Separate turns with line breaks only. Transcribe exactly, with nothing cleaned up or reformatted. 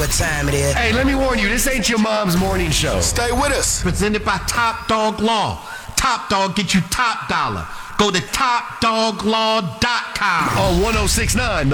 what time it is.
Hey, let me warn you, this ain't your mom's morning show.
Stay with us.
Presented by Top Dog Law. Top Dog get you top dollar. Go to top dog law dot com.
On one oh six point nine